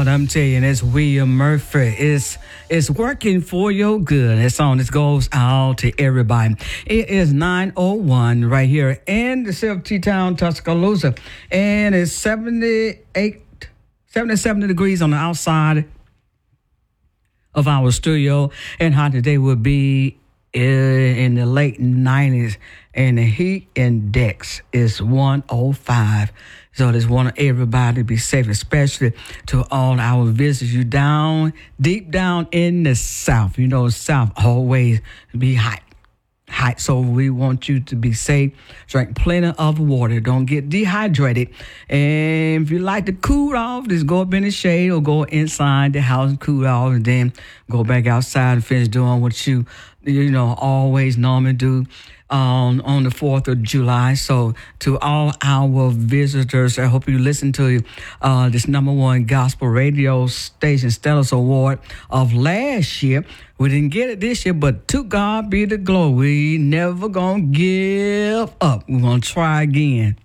Lord, I'm telling you, it's William Murphy. It's working for your good. That song this goes out to everybody. It is 9:01 right here in the city town, Tuscaloosa, and it's 77 degrees on the outside of our studio, and high today will be in the late 90s, and the heat index is 105. So I just want everybody to be safe, especially to all our visitors. You deep down in the South. You know, South always be hot. So we want you to be safe. Drink plenty of water. Don't get dehydrated. And if you like to cool off, just go up in the shade or go inside the house and cool off, and then go back outside and finish doing what you always normally do on the 4th of July. So to all our visitors, I hope you listen to this #1 gospel radio station Stellus Award of last year. We didn't get it this year, but to God be the glory. We never gonna give up. We're gonna try again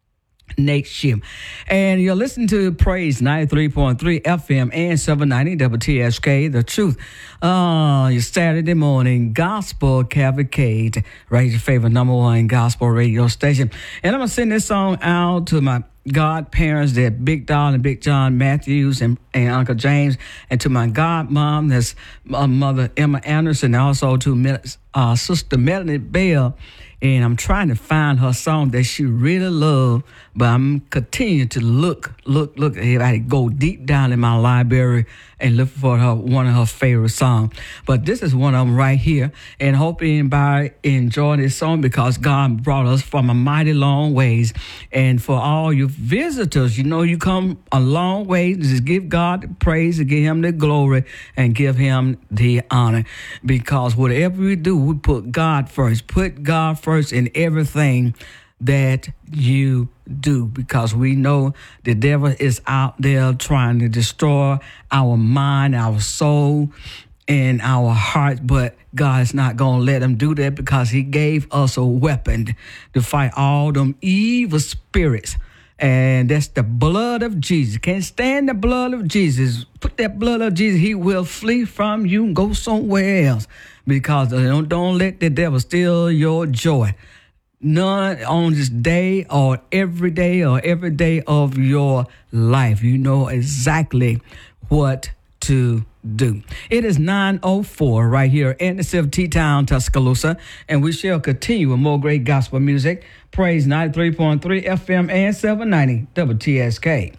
next year. And you're listening to Praise 93.3 FM and 790 WTSK, The Truth. Your Saturday morning gospel cavalcade, right? Your favorite #1 gospel radio station. And I'm going to send this song out to my godparents, that Big Doll and Big John Matthews and Uncle James, and to my godmom, that's Mother Emma Anderson, and also to Sister Melanie Bell. And I'm trying to find her song that she really loved, but I'm continuing to look. I go deep down in my library and look for one of her favorite songs. But this is one of them right here. And hope anybody enjoy this song, because God brought us from a mighty long ways. And for all you visitors, you come a long way. Just give God the praise, and give him the glory, and give him the honor. Because whatever we do, we put God first. Put God first in everything that you do, because we know the devil is out there trying to destroy our mind, our soul, and our heart, but God's not going to let him do that, because he gave us a weapon to fight all them evil spirits. And that's the blood of Jesus. Can't stand the blood of Jesus. Put that blood of Jesus, he will flee from you and go somewhere else. Because don't let the devil steal your joy. None on this day or every day of your life. You know exactly what to do. It is 9:04 right here in the city of T-Town, Tuscaloosa, and we shall continue with more great gospel music. Praise 93.3 FM and 790 WTSK.